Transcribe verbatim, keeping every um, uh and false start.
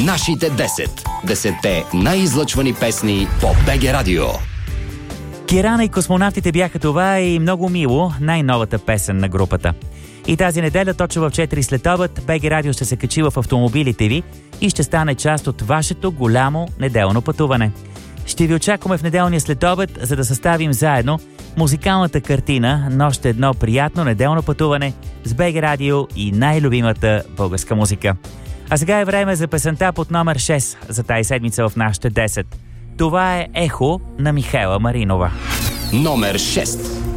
Нашите десет. Десетте най-излъчвани песни по БГ Радио. Кирана и космонавтите бяха това и много мило, най-новата песен на групата. И тази неделя, точно в четири след обед, БГ Радио ще се качи в автомобилите ви и ще стане част от вашето голямо неделно пътуване. Ще ви очакваме в неделния след обед, за да съставим заедно музикалната картина на още едно приятно неделно пътуване с БГ Радио и най-любимата българска музика. А сега е време за песента под номер шест за тази седмица в нашите десет. Това е Ехо на Михайла Маринова. Номер шест.